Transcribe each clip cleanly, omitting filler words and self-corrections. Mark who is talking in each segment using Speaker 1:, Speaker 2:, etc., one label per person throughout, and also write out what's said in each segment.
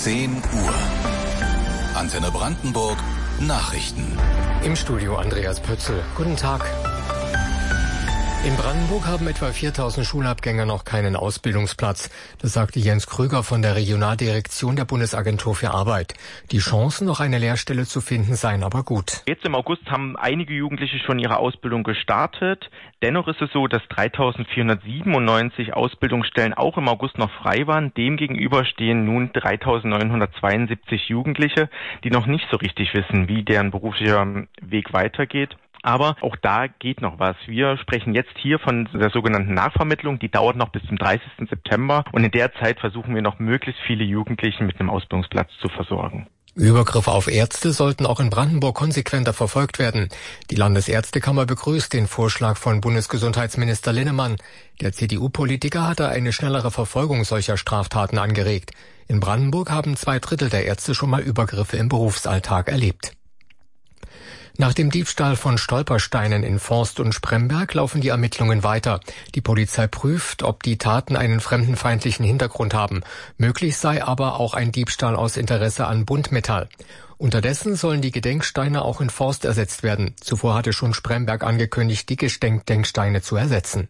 Speaker 1: 10 Uhr. Antenne Brandenburg, Nachrichten.
Speaker 2: Im Studio Andreas Pötzl. Guten Tag. In Brandenburg haben etwa 4000 Schulabgänger noch keinen Ausbildungsplatz. Das sagte Jens Krüger von der Regionaldirektion der Bundesagentur für Arbeit. Die Chancen, noch eine Lehrstelle zu finden, seien aber gut.
Speaker 3: Jetzt im August haben einige Jugendliche schon ihre Ausbildung gestartet. Dennoch ist es so, dass 3497 Ausbildungsstellen auch im August noch frei waren. Demgegenüber stehen nun 3972 Jugendliche, die noch nicht so richtig wissen, wie deren beruflicher Weg weitergeht. Aber auch da geht noch was. Wir sprechen jetzt hier von der sogenannten Nachvermittlung. Die dauert noch bis zum 30. September. Und in der Zeit versuchen wir noch möglichst viele Jugendlichen mit einem Ausbildungsplatz zu versorgen.
Speaker 2: Übergriffe auf Ärzte sollten auch in Brandenburg konsequenter verfolgt werden. Die Landesärztekammer begrüßt den Vorschlag von Bundesgesundheitsminister Linnemann. Der CDU-Politiker hatte eine schnellere Verfolgung solcher Straftaten angeregt. In Brandenburg haben 2/3 der Ärzte schon mal Übergriffe im Berufsalltag erlebt. Nach dem Diebstahl von Stolpersteinen in Forst und Spremberg laufen die Ermittlungen weiter. Die Polizei prüft, ob die Taten einen fremdenfeindlichen Hintergrund haben. Möglich sei aber auch ein Diebstahl aus Interesse an Buntmetall. Unterdessen sollen die Gedenksteine auch in Forst ersetzt werden. Zuvor hatte schon Spremberg angekündigt, die Gedenksteine zu ersetzen.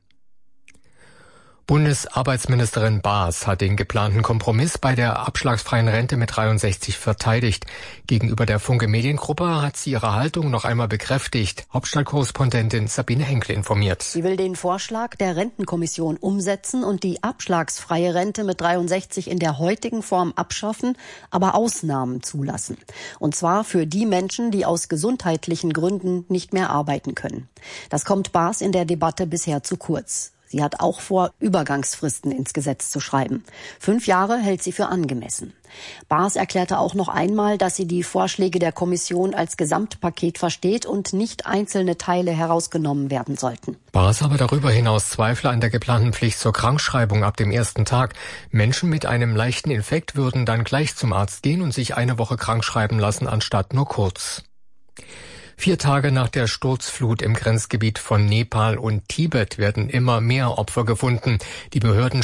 Speaker 2: Bundesarbeitsministerin Baas hat den geplanten Kompromiss bei der abschlagsfreien Rente mit 63 verteidigt. Gegenüber der Funke Mediengruppe hat sie ihre Haltung noch einmal bekräftigt. Hauptstadtkorrespondentin Sabine Henkle informiert.
Speaker 4: Sie will den Vorschlag der Rentenkommission umsetzen und die abschlagsfreie Rente mit 63 in der heutigen Form abschaffen, aber Ausnahmen zulassen. Und zwar für die Menschen, die aus gesundheitlichen Gründen nicht mehr arbeiten können. Das kommt Baas in der Debatte bisher zu kurz. Sie hat auch vor, Übergangsfristen ins Gesetz zu schreiben. 5 Jahre hält sie für angemessen. Baas erklärte auch noch einmal, dass sie die Vorschläge der Kommission als Gesamtpaket versteht und nicht einzelne Teile herausgenommen werden sollten.
Speaker 2: Baas habe darüber hinaus Zweifel an der geplanten Pflicht zur Krankschreibung ab dem ersten Tag. Menschen mit einem leichten Infekt würden dann gleich zum Arzt gehen und sich eine Woche krankschreiben lassen, anstatt nur kurz. 4 Tage nach der Sturzflut im Grenzgebiet von Nepal und Tibet werden immer mehr Opfer gefunden. Die Behörden